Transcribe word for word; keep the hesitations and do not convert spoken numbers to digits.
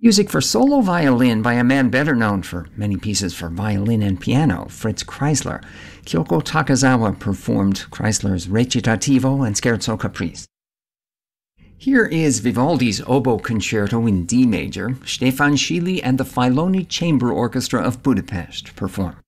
Music for solo violin by a man better known for many pieces for violin and piano, Fritz Kreisler. Kyoko Takazawa performed Kreisler's Recitativo and Scherzo Caprice. Here is Vivaldi's Oboe Concerto in D major. Stefan Schily and the Filoni Chamber Orchestra of Budapest perform.